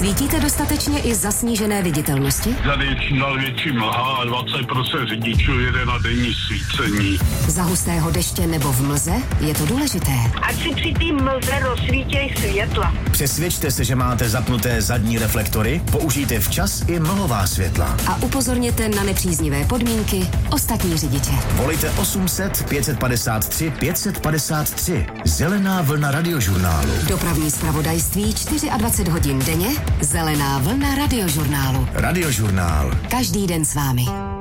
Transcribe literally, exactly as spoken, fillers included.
Svítíte dostatečně i za snížené viditelnosti? Tady je čím dál větší mlha a dvacet procent řidičů jede na denní svícení. Za hustého deště nebo v mlze je to důležité. Ať si při té mlze rozsvítěj světla. Přesvědčte se, že máte zapnuté zadní reflektory, použijte včas i mlhová světla. A upozorněte na nepříznivé podmínky ostatní řidiče. Volejte osm set pět padesát tři pět set padesát tři. Zelená vlna radiožurnálu. Dopravní zpravodajství dvacet čtyři hodin denně. Zelená vlna radiožurnálu. Radiožurnál. Každý den s vámi.